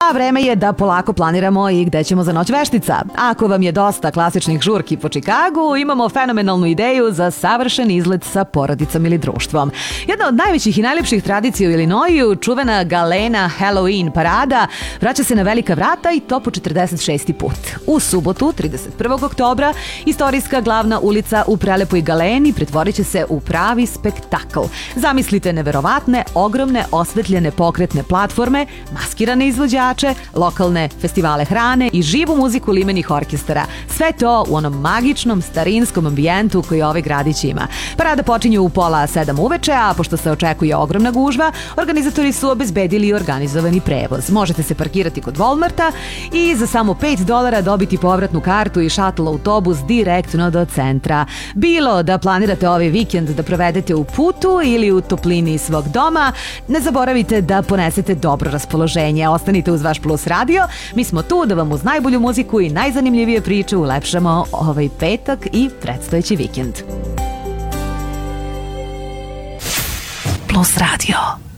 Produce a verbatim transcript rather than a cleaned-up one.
A vreme je da polako planiramo i gde ćemo za noć veštica. Ako vam je dosta klasičnih žurki po Čikagu, imamo fenomenalnu ideju za savršen izlet sa porodicom ili društvom. Jedna od najvećih i najljepših tradicija u Illinoisu, čuvena Galena Halloween parada, vraća se na velika vrata i to po četrdeset šesti put. U subotu, trideset prvog oktobra, istorijska glavna ulica u prelepoj Galeni pretvorit će se u pravi spektakl. Zamislite neverovatne, ogromne, osvetljene pokretne platforme, maskirane izvođače, lokalne festivale hrane i živu muziku limenih orkestara. Sve to u onom magičnom starinskom ambijentu koji ovaj gradić ima. Parada počinje u pola sedam uveče, a pošto se očekuje ogromna gužva, organizatori su obezbedili i organizovani prevoz. Možete se parkirati kod Walmarta i za samo pet dolara dobiti povratnu kartu i šatl autobus direktno do centra. Bilo da planirate ovaj vikend da provedete u putu ili u toplini svog doma, ne zaboravite da ponesete dobro raspoloženje. Ostanite uz vaš Plus radio. Mi smo tu da vam uz najbolju muziku i najzanimljivije priče ulepšamo ovaj petak i predstojeći vikend. Plus radio.